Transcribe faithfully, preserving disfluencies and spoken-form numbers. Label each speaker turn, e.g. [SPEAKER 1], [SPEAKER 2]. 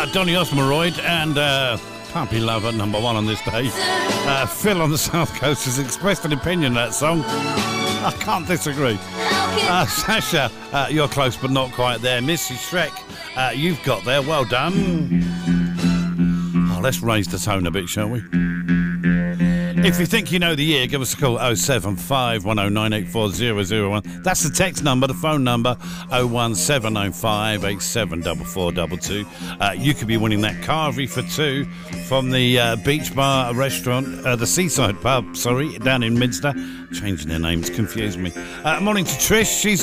[SPEAKER 1] Uh, Donny Osmoroyd and uh, Puppy Lover, number one on this day. Uh, Phil on the South Coast has expressed an opinion on that song. I can't disagree. Uh, Sasha, uh, you're close but not quite there. Missus Shrek, uh, you've got there. Well done. Oh, let's raise the tone a bit, shall we? If you think you know the year, give us a call, oh seven five one oh nine eight four oh oh one. That's the text number. The phone number, oh one seven oh five eight seven four four two two. Uh, you could be winning that carvery for two from the uh, Beach Bar restaurant, uh, the Seaside Pub, sorry, down in Minster. Changing their names confused me. Uh, morning to Trish. She's